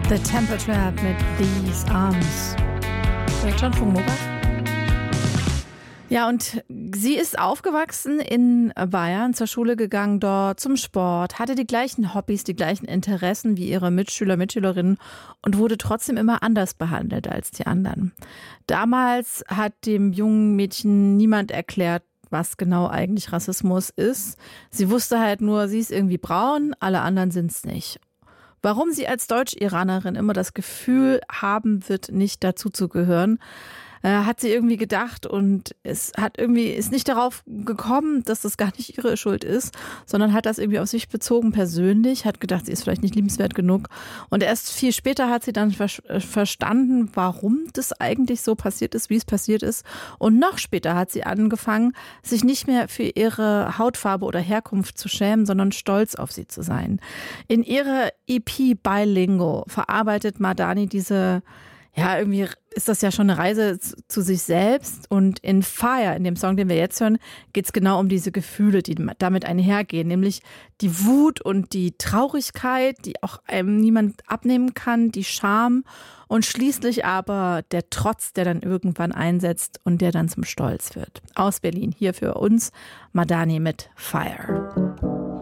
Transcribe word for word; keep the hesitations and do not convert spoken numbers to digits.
The Temper Trap mit These Arms. John Funk. Ja, und sie ist aufgewachsen in Bayern, zur Schule gegangen dort, zum Sport, hatte die gleichen Hobbys, die gleichen Interessen wie ihre Mitschüler, Mitschülerinnen und wurde trotzdem immer anders behandelt als die anderen. Damals hat dem jungen Mädchen niemand erklärt, was genau eigentlich Rassismus ist. Sie wusste halt nur, sie ist irgendwie braun, alle anderen sind's nicht. Warum sie als Deutsch-Iranerin immer das Gefühl haben wird, nicht dazuzugehören, äh, hat sie irgendwie gedacht und es hat irgendwie ist nicht darauf gekommen, dass das gar nicht ihre Schuld ist, sondern hat das irgendwie auf sich bezogen persönlich, hat gedacht, sie ist vielleicht nicht liebenswert genug und erst viel später hat sie dann ver- verstanden, warum das eigentlich so passiert ist, wie es passiert ist und noch später hat sie angefangen, sich nicht mehr für ihre Hautfarbe oder Herkunft zu schämen, sondern stolz auf sie zu sein. In ihrer E P Bilingo verarbeitet Madani diese Ja, irgendwie ist das ja schon eine Reise zu sich selbst. Und in Fire, in dem Song, den wir jetzt hören, geht es genau um diese Gefühle, die damit einhergehen. Nämlich die Wut und die Traurigkeit, die auch einem niemand abnehmen kann, die Scham und schließlich aber der Trotz, der dann irgendwann einsetzt und der dann zum Stolz wird. Aus Berlin, hier für uns Madani mit Fire.